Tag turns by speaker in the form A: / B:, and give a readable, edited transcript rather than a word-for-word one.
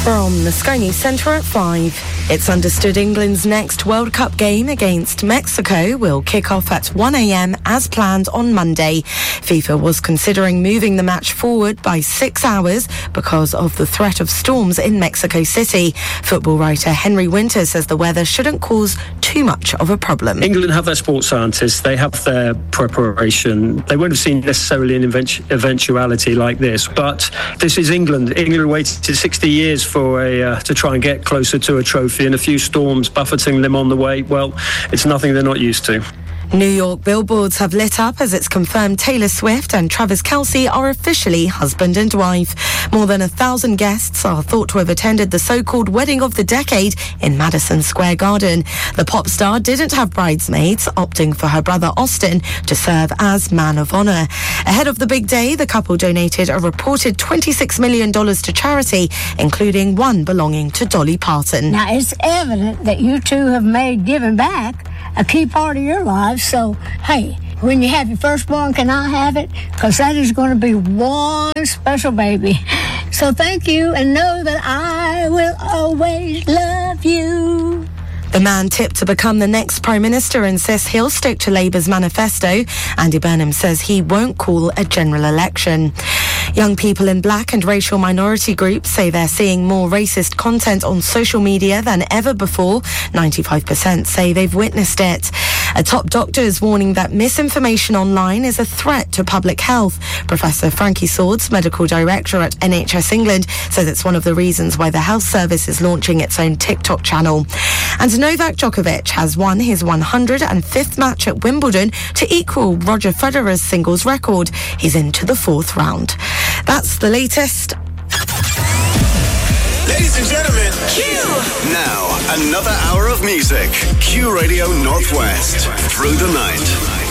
A: From the Sky News Centre at 5. It's understood England's next World Cup game against Mexico will kick off at 1 a.m. as planned on Monday. FIFA was considering moving the match forward by 6 hours because of the threat of storms in Mexico City. Football writer Henry Winter says the weather shouldn't cause too much of a problem.
B: England have their sports scientists, they have their preparation. They won't have seen necessarily an eventuality like this, but this is England. England waited 60 years to try and get closer to a trophy, and a few storms buffeting them on the way. Well, it's nothing they're not used to.
A: New York billboards have lit up as it's confirmed Taylor Swift and Travis Kelce are officially husband and wife. More than 1,000 guests are thought to have attended the so-called wedding of the decade in Madison Square Garden. The pop star didn't have bridesmaids, opting for her brother Austin to serve as man of honor. Ahead of the big day, the couple donated a reported $26 million to charity, including one belonging to Dolly Parton.
C: Now, it's evident that you two have made giving back a key part of your lives. So, hey, when you have your firstborn, can I have it? Because that is going to be one special baby. So thank you, and know that I will always love you.
A: The man tipped to become the next Prime Minister insists he'll stick to Labour's manifesto. Andy Burnham says he won't call a general election. Young people in black and racial minority groups say they're seeing more racist content on social media than ever before. 95% say they've witnessed it. A top doctor is warning that misinformation online is a threat to public health. Professor Frankie Swords, medical director at NHS England, says it's one of the reasons why the health service is launching its own TikTok channel. And Novak Djokovic has won his 105th match at Wimbledon to equal Roger Federer's singles record. He's into the fourth round. That's the latest.
D: Ladies and gentlemen, Q! Now, another hour of music. Q Radio Northwest. Through the night.